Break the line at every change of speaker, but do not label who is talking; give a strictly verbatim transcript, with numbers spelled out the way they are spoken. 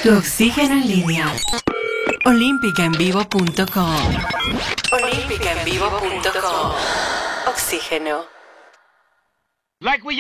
Tu oxígeno en línea. olímpica en vivo punto com. olímpica en vivo punto com. Oxígeno.
Like we